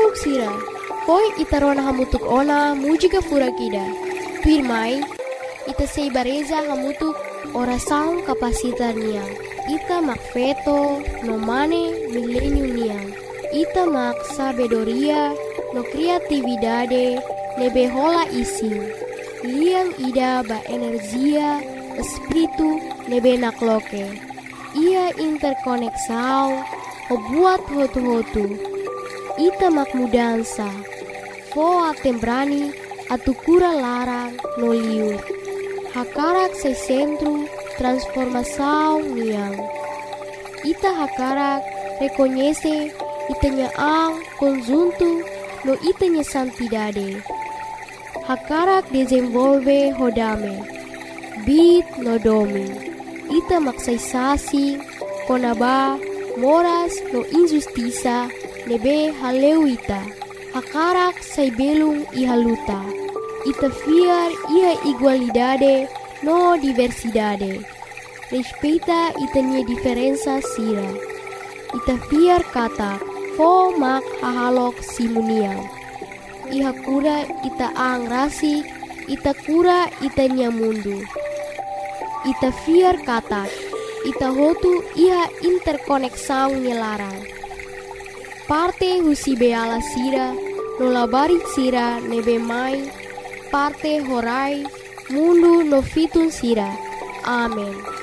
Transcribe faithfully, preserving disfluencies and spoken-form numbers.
Hamutuk sira, koi itarona hamutuk ona mujika furakida. Tuirmai, ita seibareza hamutuk orasaun kapasitar niang. Ita mak feto no mane milenium niang. Ita mak sabedoria no kreatividade nebe hola ising. Liang ida ba energia espiritu nebe nakloke. Ia interkoneksau o buat hotu-hotu. Ita mak mudansa. Fo atembrani atukura larang no liur. Hakarak se centro transformação niang. Ita hakarak reconhece itanya ang conjunto no itanya santidade. Hakarak desenvolve hodame. Bit no domi. Ita maksaysasi konaba moras no injustiça nebe haleuita. Hakarak say belung ihaluta. Ita fiar ia igualdade no diversidade. Respeita itanya diferença sira. Ita fiar kata fo mak hahalok simuniang. Iha kura ita ang rasi, ita kura itanya mundu. Ita fiar kata, ita hotu iha interkoneksang nyelarang. Parte husi beala sira, nolabari sira nebe mai, parte horai, mundu no fitun sira. Amen.